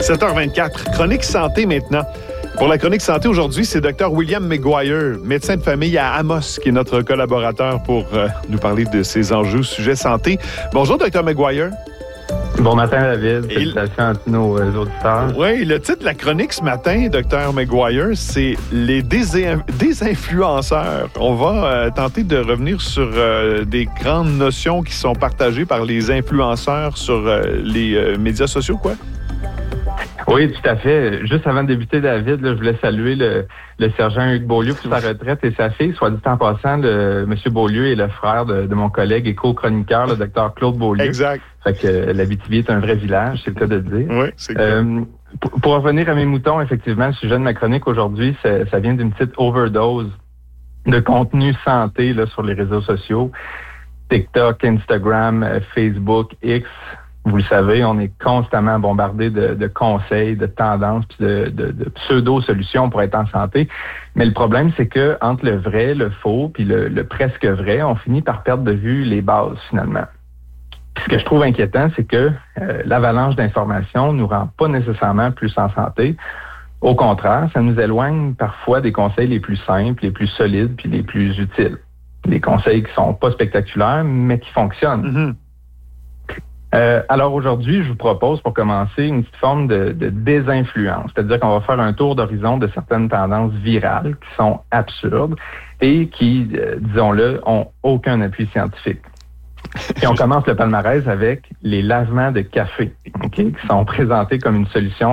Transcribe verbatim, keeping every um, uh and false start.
sept heures vingt-quatre, chronique santé maintenant. Pour la chronique santé aujourd'hui, c'est Dr William McGuire, médecin de famille à Amos, qui est notre collaborateur pour euh, nous parler de ces enjeux sujet santé. Bonjour, Dr Mcguire. Bon matin, David. Félicitations à tous nos euh, auditeurs. Oui, le titre de la chronique ce matin, Dr Mcguire, c'est les désin- désinfluenceurs. On va euh, tenter de revenir sur euh, des grandes notions qui sont partagées par les influenceurs sur euh, les euh, médias sociaux, quoi. Oui, tout à fait. Juste avant de débuter, David, là, je voulais saluer le, le sergent Hugues Beaulieu pour sa retraite et sa fille. Soit dit en passant, le, M. Beaulieu est le frère de, de mon collègue et co-chroniqueur, le docteur Claude Beaulieu. Exact. Fait que euh, l'Abitibi est un vrai village, c'est le cas de le dire. Oui, c'est euh, pour, pour revenir à mes moutons, effectivement, le sujet de ma chronique aujourd'hui, ça, ça vient d'une petite overdose de contenu santé là, sur les réseaux sociaux. TikTok, Instagram, Facebook, X. Vous le savez, on est constamment bombardé de, de conseils, de tendances, puis de, de, de pseudo-solutions pour être en santé. Mais le problème, c'est que entre le vrai, le faux, puis le, le presque vrai, on finit par perdre de vue les bases finalement. Puis ce que je trouve inquiétant, c'est que euh, l'avalanche d'informations nous rend pas nécessairement plus en santé. Au contraire, ça nous éloigne parfois des conseils les plus simples, les plus solides, puis les plus utiles. Des conseils qui sont pas spectaculaires, mais qui fonctionnent. Mm-hmm. Euh, alors aujourd'hui, je vous propose pour commencer une petite forme de, de désinfluence, c'est-à-dire qu'on va faire un tour d'horizon de certaines tendances virales qui sont absurdes et qui, euh, disons-le, ont aucun appui scientifique. Et on commence le palmarès avec les lavements de café, okay, qui sont présentés comme une solution